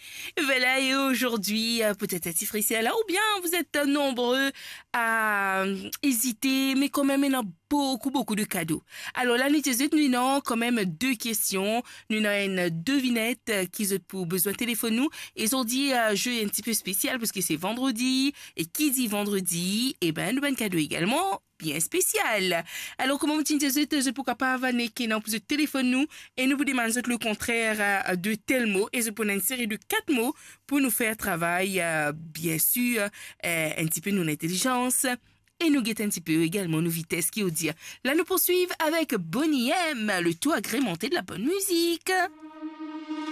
Voilà, et aujourd'hui, peut-être à ici là, ou bien vous êtes nombreux à hésiter, mais quand même, il y en a beaucoup de cadeaux. Alors là, nous avons quand même deux questions. Nous avons une devinette qui est pour besoin de téléphone nous. Et ils ont dit jeu un petit peu spécial parce que c'est vendredi. Et qui dit vendredi, eh ben, nous avons un cadeau également bien spécial. Alors, comment vous dites, je pourquoi pas avoir qui n'a plus de téléphone nous et nous vous demandons le contraire de tel mot et je prends une série de 4 mots pour nous faire travailler, bien sûr, un petit peu nos intelligence et nous guetter un petit peu également nos vitesses qui au dire. Là, nous poursuivons avec Bonnie M, le tout agrémenté de la bonne musique.